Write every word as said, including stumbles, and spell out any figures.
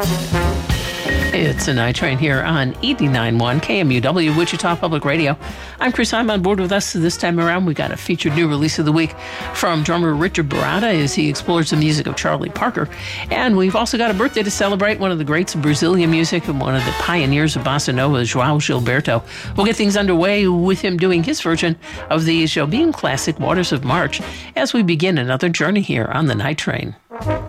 It's a night train here on eighty-nine point one K M U W, Wichita Public Radio. I'm Chris. I'm on board with us this time around. We got a featured new release of the week from drummer Richard Baratta as he explores the music of Charlie Parker. And we've also got a birthday to celebrate, one of the greats of Brazilian music and one of the pioneers of bossa nova, João Gilberto. We'll get things underway with him doing his version of the Jobim classic, Waters of March, as we begin another journey here on the night train.